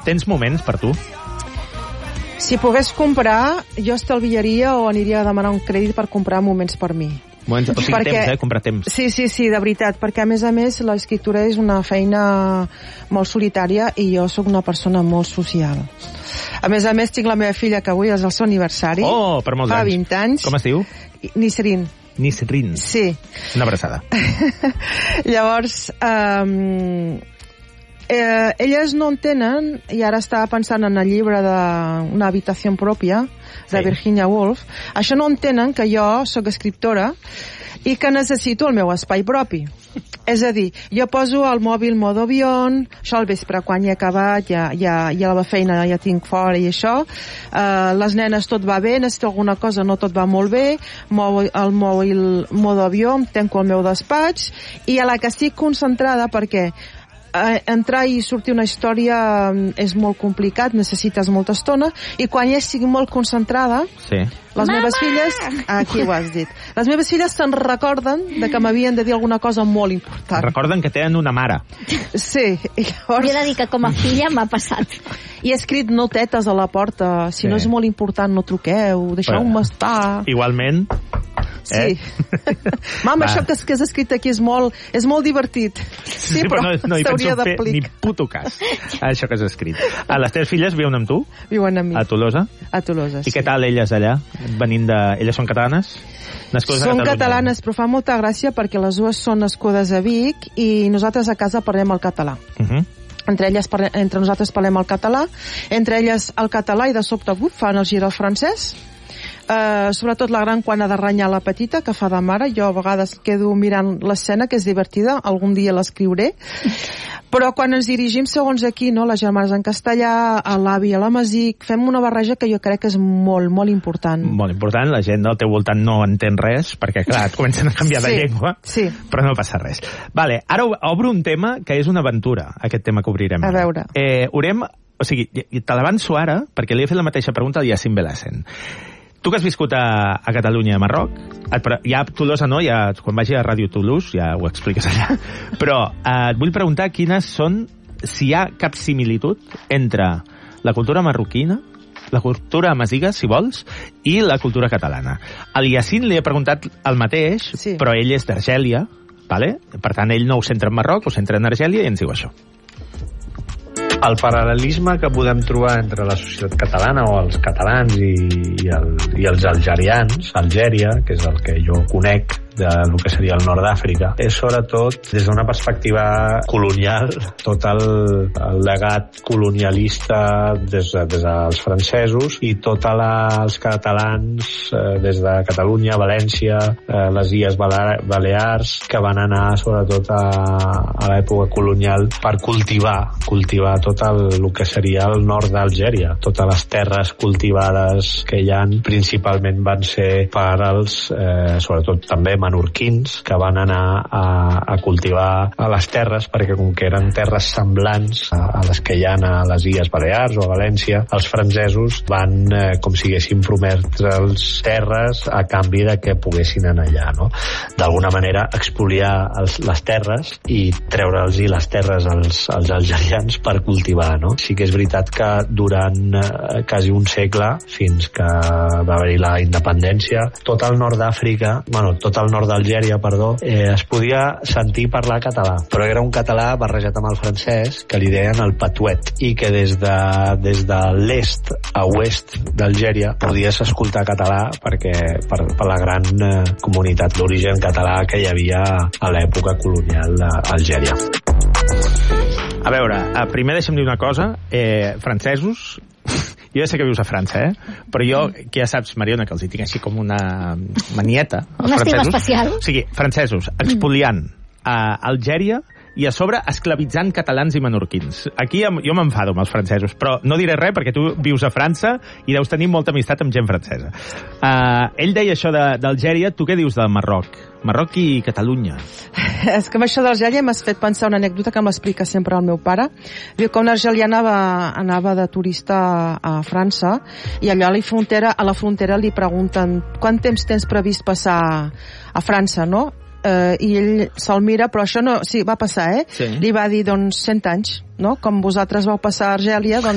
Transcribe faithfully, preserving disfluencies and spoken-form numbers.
Tens moments per tu? Si pogués comprar, jo estalviaria o aniria a demanar un crèdit per comprar moments per mi. Moments, o sigui, perquè, temps, eh? Comprar temps. Sí, sí, sí, de veritat, perquè a més a més l'escriptura és una feina molt solitària i jo sóc una persona molt social. A més a més, tinc la meva filla que avui és el seu aniversari. Oh, per molts fa anys. vint anys. Com es diu? Nisrin. Nisrin. Sí. Una abraçada. Llavors, um, eh, elles no entenen, i ara estava pensant en el llibre d'Una habitació pròpia, de sí. Virginia Woolf, això no entenen que jo sóc escriptora i que necessito el meu espai propi. És a dir, jo poso el mòbil modo avión, això al vespre quan ja he acabat, ja, ja, ja la feina ja tinc fora i això, eh, les nenes tot va bé, necessito alguna cosa, no tot va molt bé, mou el mòbil modo avió, em tanco al meu despatx i a la que estic concentrada perquè eh, entrar i sortir una història és molt complicat, necessites molta estona, i quan ja estic molt concentrada, sí. les Mama! meves filles, aquí ho has dit, les meves filles se'n recorden de que m'havien de dir alguna cosa molt important. Recorden que tenen una mare. Sí. I llavors... Jo he de dir que com a filla m'ha passat. I he escrit notetes a la porta, si sí. no és molt important no truqueu, deixeu-me estar. Igualment, Sí. Eh? Mama, Va. això que, que has escrit aquí és molt, és molt divertit. Sí, sí però, però no, no hi penso fer ni puto cas, això que has escrit. A les teves filles viuen amb tu? Viuen amb mi. A Tolosa? A Tolosa, sí. I què tal elles allà? Venint de... Elles són catalanes? Nascudes són a Catalunya. catalanes, però fa molta gràcia perquè les dues són nascudes a Vic i nosaltres a casa parlem el català. Uh -huh. Entre, elles, entre nosaltres parlem el català, entre elles el català i de sobte buf, fan el gir al francès. Uh, sobretot la gran quan ha de renyar la petita, que fa de mare. Jo a vegades quedo mirant l'escena, que és divertida, algun dia l'escriuré. Però quan ens dirigim segons aquí, no, les germanes en castellà, l'avi a l'amazic, fem una barreja que jo crec que és molt, molt important. Molt important, la gent del teu voltant no entén res, perquè clar, et comencen a canviar sí, de llengua, sí. però no passa res. Vale, ara obro un tema que és una aventura, aquest tema que obrirem. A veure. Eh, orem, o sigui, te l'avanço ara, perquè li he fet la mateixa pregunta al Yacine Belassen. Tu que has viscut a, a Catalunya i a Marroc, et, ja a Tolosa no, ja, quan vagi a Ràdio Toulouse ja ho expliques allà, però eh, et vull preguntar quines són, si hi ha cap similitud entre la cultura marroquina, la cultura amaziga, si vols, i la cultura catalana. Al Yacine li he preguntat el mateix, sí. però ell és d'Argèlia, vale? Per tant ell no ho centra en Marroc, ho centra en Argèlia i ens diu això. El paral·lelisme que podem trobar entre la societat catalana o els catalans i, i, el, i els algerians, Algèria, que és el que jo conec del que seria el nord d'Àfrica, és sobretot des d'una perspectiva colonial, tot el, el legat colonialista des, des dels francesos i tots els catalans eh, des de Catalunya, València, eh, les Illes Balears, que van anar sobretot a, a l'època colonial per cultivar, cultivar tot el, el que seria el nord d'Algèria. Totes les terres cultivades que hi ha principalment van ser per als, eh, sobretot també menorquins, que van anar a, a cultivar a les terres, perquè com que eren terres semblants a, a les que hi ha a les Illes Balears o a València, els francesos van, eh, com si haguessin prometre'ls terres a canvi de que poguessin anar allà, no? D'alguna manera expoliar els, les terres i treure'ls les terres als, als algerians per cultivar, no? Sí que és veritat que durant eh, quasi un segle, fins que va haver-hi la independència, tot el nord d'Àfrica, bueno, tot el nord d'Algèria, perdó, eh, es podia sentir parlar català, però era un català barrejat amb el francès que li deien el patuet, i que des de, des de l'est a oest d'Algèria podies escoltar català perquè per, per la gran eh, comunitat d'origen català que hi havia a l'època colonial d'Algèria. A veure, primer deixa'm dir una cosa, eh, francesos, jo ja sé que vius a França, eh? Però jo, que ja saps, Mariona, que els hi tinc així com una manieta. Una estima especial. O sigui, francesos, expoliant a Algèria i a sobre esclavitzant catalans i menorquins. Aquí jo m'enfado amb els francesos, però no diré res perquè tu vius a França i deus tenir molta amistat amb gent francesa. Uh, ell deia això d'Algèria, tu què dius de Marroc? Marroc i Catalunya. És que amb això d'Algèria m'has fet pensar una anècdota que m'explica sempre el meu pare. Diu que un argelià anava, anava de turista a França i allò a la frontera, a la frontera li pregunten quant temps tens previst passar a França, no? Uh, i ell se'l mira, però això no... Sí, va passar, eh? Sí. Li va dir, doncs, cent anys, no? Com vosaltres vau passar a Argèlia, doncs